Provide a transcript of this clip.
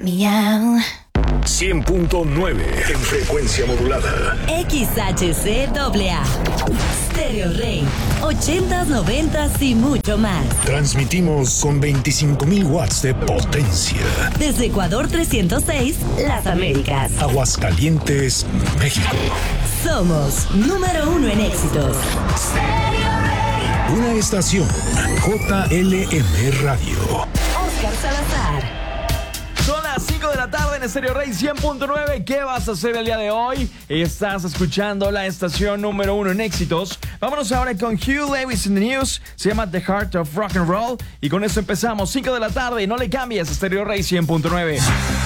Miau. 100.9 en frecuencia modulada. XHCAA. Stereo Rey. 80s, 90s y mucho más. Transmitimos con 25,000 watts de potencia. Desde Ecuador 306, Las Américas. Aguascalientes, México. Somos número 1 en éxitos. Una estación JLM Radio. Oscar Salazar. Son las 5 de la tarde en Stereo Rey 100.9. ¿Qué vas a hacer el día de hoy? Estás escuchando la estación número 1 en éxitos. Vámonos ahora con Hugh Lewis in the News. Se llama The Heart of Rock and Roll. Y con esto empezamos. 5 de la tarde. No le cambies a Stereo Rey 100.9.